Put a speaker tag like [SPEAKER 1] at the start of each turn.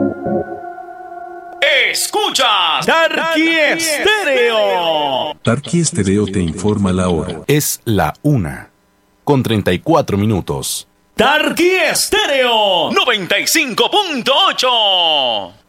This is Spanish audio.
[SPEAKER 1] Escuchas Tarqui Estéreo.
[SPEAKER 2] Tarqui Estéreo te informa la hora.
[SPEAKER 3] Es la 1:34.
[SPEAKER 1] Tarqui Estéreo 95.8.